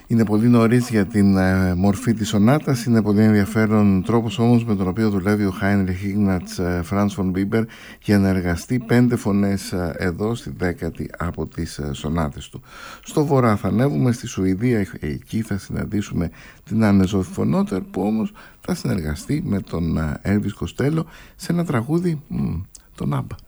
Είναι πολύ νωρίς για την μορφή της σονάτας. Είναι πολύ ενδιαφέρον τρόπος όμως με τον οποίο δουλεύει ο Χάινριχ Ίγνατς Φρανς φον Μπίμπερ για να εργαστεί 5 φωνές εδώ στη 10η από τις σονάτες του. Στο βορρά θα ανέβουμε στη Σουηδία, εκεί θα συναντήσουμε την Άννε Ζόφη Φονότερ, που όμως θα συνεργαστεί με τον Έλβις Κοστέλο σε ένα τραγούδι, τον Άμπα.